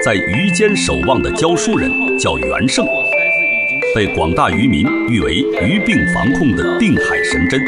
在鱼间守望的教书人叫袁胜，被广大渔民誉为鱼病防控的定海神针。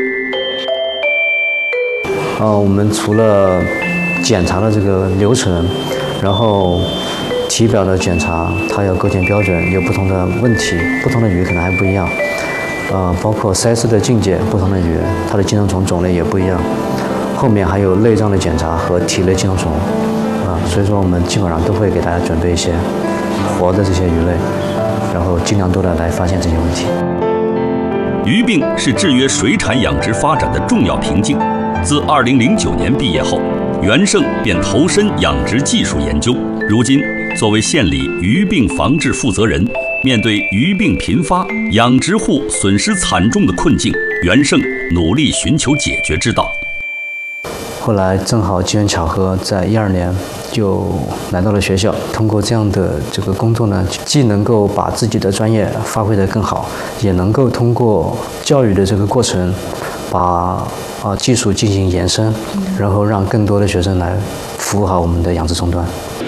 我们除了检查的这个流程，然后体表的检查，它有构建标准，有不同的问题，不同的鱼可能还不一样。包括鳃丝的境界，不同的鱼它的寄生虫种类也不一样。后面还有内脏的检查和体内寄生虫，所以说我们基本上都会给大家准备一些活的这些鱼类，然后尽量多的来发现这些问题。 鱼病是制约水产养殖发展的重要瓶颈。自2009年毕业后，袁胜便投身养殖技术研究。如今，作为县里鱼病防治负责人，面对鱼病频发、养殖户损失惨重的困境，袁胜努力寻求解决之道。 后来正好机缘巧合，在12年就来到了学校。通过这样的这个工作呢，既能够把自己的专业发挥得更好，也能够通过教育的这个过程，把技术进行延伸，然后让更多的学生来服务好我们的养殖终端。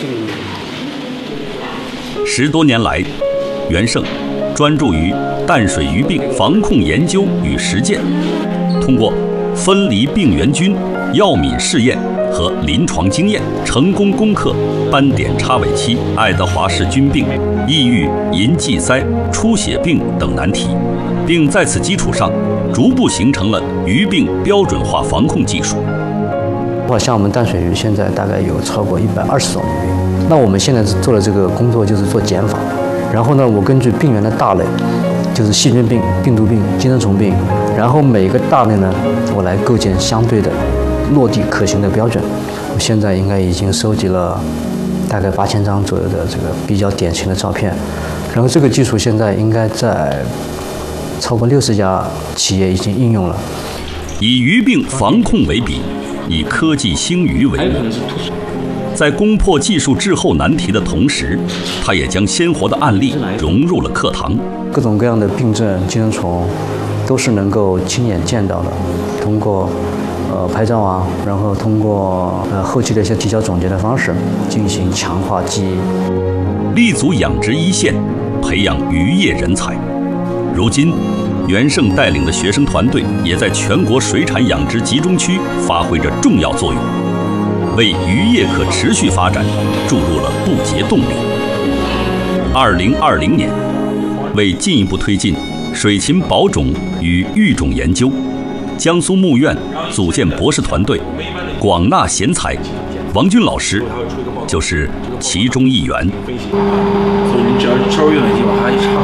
10多年来，袁胜专注于淡水鱼病防控研究与实践，通过分离病原菌、药敏试验和临床经验，成功攻克斑点叉尾鳍、爱德华氏菌病、异域银寄鳃、出血病等难题，并在此基础上逐步形成了鱼病标准化防控技术。 像我们淡水鱼现在大概有超过120种鱼病，那我们现在做的这个工作就是做减法，然后呢，我根据病原的大类，就是细菌病、病毒病、寄生虫病，然后每个大类呢，我来构建相对的落地可行的标准。我现在应该已经收集了大概8000张左右的这个比较典型的照片，然后这个技术现在应该在超过60家企业已经应用了。 以鱼病防控为笔，以科技兴鱼为目，在攻破技术滞后难题的同时，他也将鲜活的案例融入了课堂。 各种各样的病症、寄生虫都是能够亲眼见到的，通过拍照啊，然后通过后期的一些提交总结的方式进行强化记忆。 立足养殖一线，培养渔业人才。如今，袁胜带领的学生团队也在全国水产养殖集中区发挥着重要作用，为渔业可持续发展注入了不竭动力。2020年，为进一步推进水禽保种与育种研究，江苏牧院组建博士团队，广纳贤才，王军老师就是其中一员。 所以你只要稍微用点劲往下一插，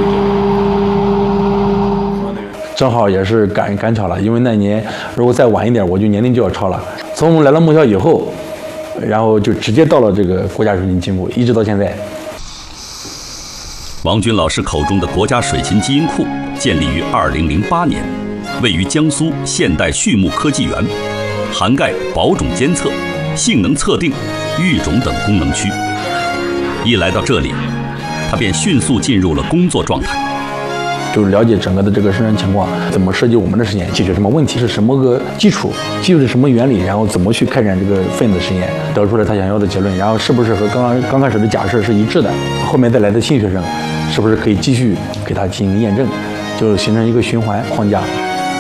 正好也是赶巧了，因为那年如果再晚一点，我就年龄就要超了。从我们来到母校以后，然后就直接到了这个国家水禽基因库，一直到现在。 王军老师口中的国家水禽基因库建立于2008年，位于江苏现代畜牧科技园，涵盖保种监测、性能测定、育种等功能区。一来到这里，他便迅速进入了工作状态。 就是了解整个的这个生产情况，怎么设计我们的实验，解决什么问题，是什么个基础是什么原理，然后怎么去开展这个分子实验，得出来他想要的结论，然后是不是和刚开始的假设是一致的，后面再来的新学生是不是可以继续给他进行验证，就形成一个循环框架。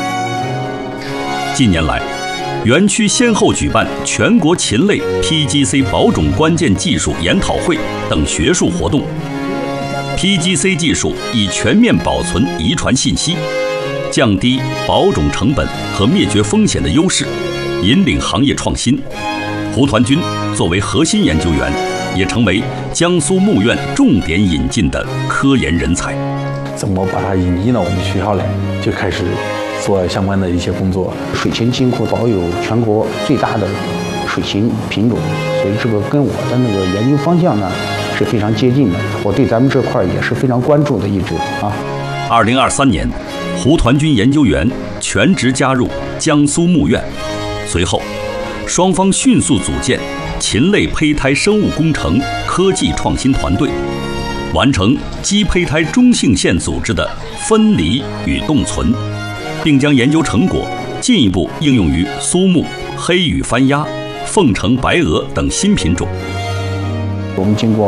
近年来，园区先后举办全国禽类 PGC 保种关键技术研讨会等学术活动。PGC 技术以全面保存遗传信息，降低保种成本和灭绝风险的优势，引领行业创新。胡团军作为核心研究员，也成为江苏牧院重点引进的科研人才。 怎么把它引进到我们学校来，就开始做相关的一些工作。 水禽基因库保有全国最大的水禽品种，所以这个跟我的那个研究方向呢是非常接近的。我对咱们这块也是非常关注的一直啊。 2023年，胡团军研究员全职加入江苏牧院，随后双方迅速组建禽类胚胎生物工程科技创新团队，完成鸡胚胎中性腺组织的分离与冻存，并将研究成果进一步应用于苏木、黑羽番鸭、凤城白鹅等新品种。 我们经过